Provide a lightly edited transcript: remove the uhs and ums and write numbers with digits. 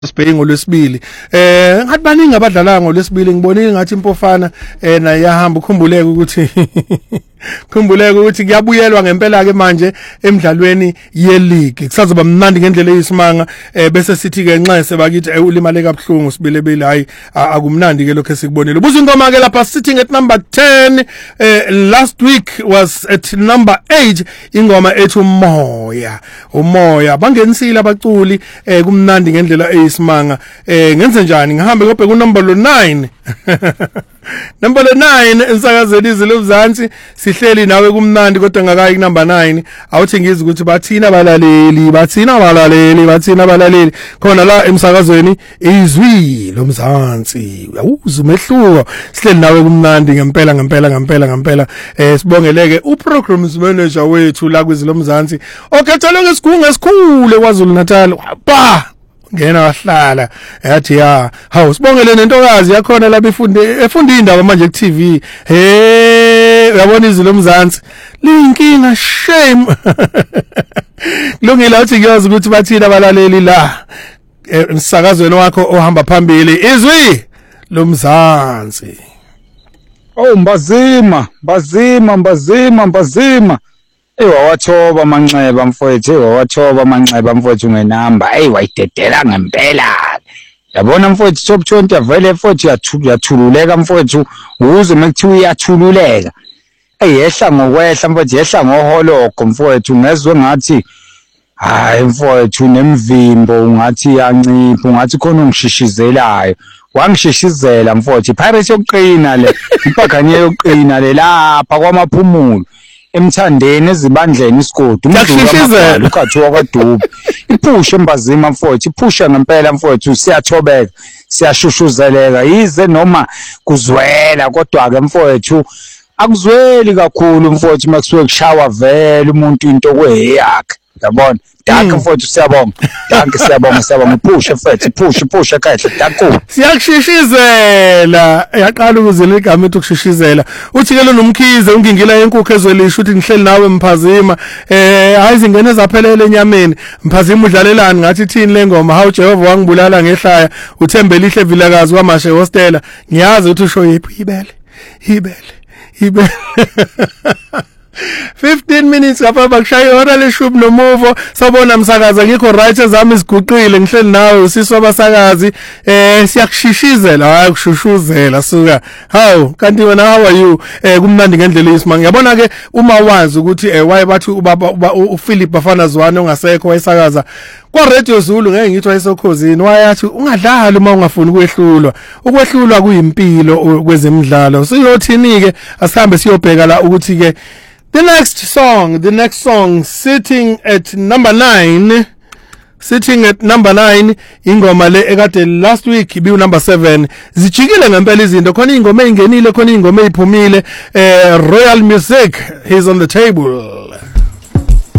Sibheke ngolwesibili ngathi baningi abadlala ngolwesibili ngibonile ngathi impofana na yahamba ukhumbuleke ukuthi kuyabuyelwa ngempela ke manje emidlalweni ye-league kusazoba mnandi ngendlela eyisimanga bese sithi ke nxese bakithi ulimale kabuhlungu sibilebile hayi akumnandi ke lokho esikubonile buza ingoma ke lapha sitting at number 10 last week was at number 8 ingoma ethi umoya bangenisile abaculi kumnandi ngendlela eyisimanga ngenze njani ngihambe ngobheka ku number 9 number 9 insakazweni izilo mzansi sihleli nawe kumnandi kodwa ngakayi number 9 awuthi ngizi ukuthi bathina abalaleli khona la emsakazweni izwi lomzansi uzumehluko sihleli nawe kumnandi ngempela sibongeleke uprograms manager wethu la kwizilo mzansi okhethelwe ngesigungu esikhulu eKwaZulu Natal ngena wahlala yathi hawu sibongele nentokazi yakhona la efunda indaba manje ku TV uyabona izilo mzansi linkinga shame kulungile uthi ngiyazi ukuthi bathina abalaleli la emsakazweni wakho ohamba phambili izwi lomzansi mbazima wawathoba Manxeba mfowethu ngenamba wayidedela ngempela yabona mfowethu top 20 avele mfowethu yathululeka mfowethu uze mekuthiwa iyathululeka yehla ngokwehla mfowethu yehla ngoholoko mfowethu ngezwe ngathi hayi mfowethu nemvimbo ungathi yancipha ungathi khona ungishishizelayo wangishishizela mfowethu Pirates yokuqina le impaganye yokuqina le lapha kwamaphumulo emthandeni ezibandleni isigodi umuntu ukathiwa kwaDubu iphushe mbazima mfowethu iphusha ngempela mfowethu siyathobeka siyashushuzeleka yize noma kuzwela kodwa ke mfowethu akuzweli kakhulu mfowethu makusuke kushawa vele umuntu into kweyakhe yabona danke mfowethu siyabonga phushe mfowethu phushe kahle danku siyakushishizela yaqala ukuzela igama ethi ukushishizela uthi ke lo nomkhize ungingila yenkukhu ezwelisho uthi ngihleli nawe Mphazima hayi zingene zaphelele enyameni Mphazima udlalelani ngathi thini lengoma hawu Jehova wangibulala ngehlaya uthembele ihle vilakazi kwaMashe Hostela ngiyazi ukuthi usho yiphi ibele 15 minutes ngapha bakushaya ihora leshumi nomuvo sabona msakaza ngikho right ezami iziguqile ngihleli nawe usisi wabasakazi siyakushishizela hayi kushushuzela suka hawu kanti wena how are you kumnandi ngendlela eyisimanga yabona ke uma wazi ukuthi waye bathi ubaba uPhilip Bafana Zwane ongasekho wayisakaza kwa Radio Zulu ngeke ngithi wayesokhosini wayathi ungadlali uma ungafuni ukwehlulwa kuyimpilo kwezemidlalo siyothini ke asihambe siyobheka la ukuthi ke the next song sitting at number 9 ingoma le ekade last week ibiwu number 7 zijikile ngempela izinto khona ingoma eingenile khona ingoma eziphumile Royal Music he's on the table